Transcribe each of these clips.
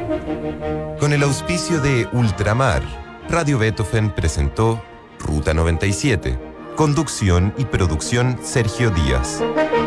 Con el auspicio de Ultramar, Radio Beethoven presentó Ruta 97. Conducción y producción Sergio Díaz.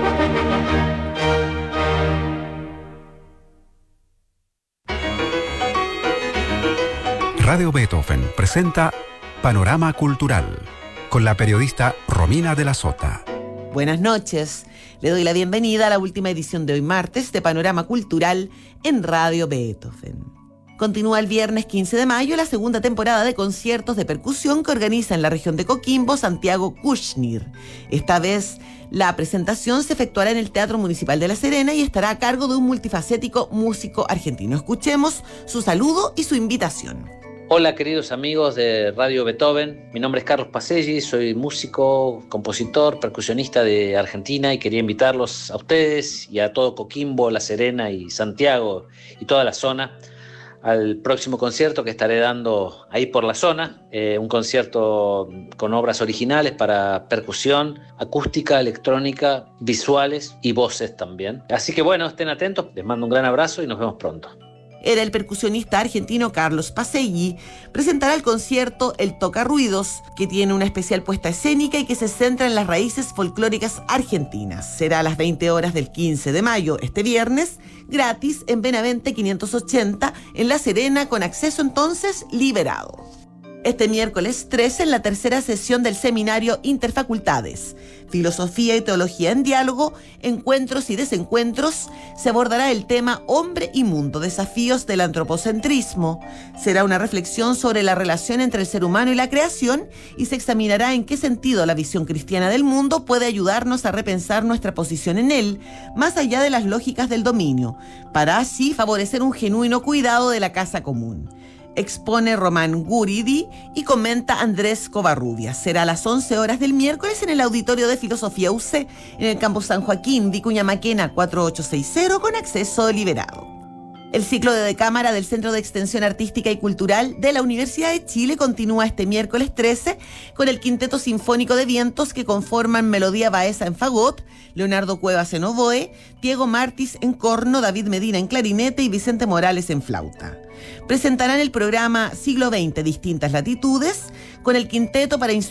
Radio Beethoven presenta Panorama Cultural con la periodista Romina de la Sota. Buenas noches. Le doy la bienvenida a la última edición de hoy martes de Panorama Cultural en Radio Beethoven. Continúa el viernes 15 de mayo la segunda temporada de conciertos de percusión que organiza en la región de Coquimbo Santiago Kuchnir. Esta vez la presentación se efectuará en el Teatro Municipal de La Serena y estará a cargo de un multifacético músico argentino. Escuchemos su saludo y su invitación. Hola queridos amigos de Radio Beethoven, mi nombre es Carlos Pacelli, soy músico, compositor, percusionista de Argentina y quería invitarlos a ustedes y a todo Coquimbo, La Serena y Santiago y toda la zona al próximo concierto que estaré dando ahí por la zona, un concierto con obras originales para percusión, acústica, electrónica, visuales y voces también. Así que bueno, estén atentos, les mando un gran abrazo y nos vemos pronto. Era el percusionista argentino Carlos Pacelli. Presentará el concierto El Toca Ruidos, que tiene una especial puesta escénica y que se centra en las raíces folclóricas argentinas. Será a las 20 horas del 15 de mayo, este viernes, gratis en Benavente 580, en La Serena, con acceso entonces liberado. Este miércoles 13, en la tercera sesión del seminario Interfacultades, Filosofía y Teología en Diálogo, Encuentros y Desencuentros, se abordará el tema Hombre y Mundo, desafíos del antropocentrismo. Será una reflexión sobre la relación entre el ser humano y la creación y se examinará en qué sentido la visión cristiana del mundo puede ayudarnos a repensar nuestra posición en él, más allá de las lógicas del dominio, para así favorecer un genuino cuidado de la casa común. Expone Román Guridi y comenta Andrés Covarrubias. Será a las 11 horas del miércoles en el Auditorio de Filosofía UC, en el campus San Joaquín, Vicuña Maquena 4860, con acceso liberado. El ciclo de decámara del Centro de Extensión Artística y Cultural de la Universidad de Chile continúa este miércoles 13 con el Quinteto Sinfónico de Vientos que conforman Melodía Baeza en fagot, Leonardo Cuevas en oboe, Diego Martis en corno, David Medina en clarinete y Vicente Morales en flauta. Presentarán el programa Siglo XX Distintas Latitudes con el Quinteto para